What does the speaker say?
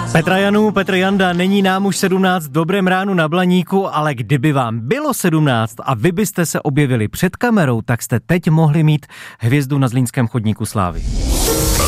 Petr Janda, není nám už 17, dobrém ránu na Blaníku, ale kdyby vám bylo 17 a vy byste se objevili před kamerou, tak jste teď mohli mít hvězdu na zlínském chodníku slávy.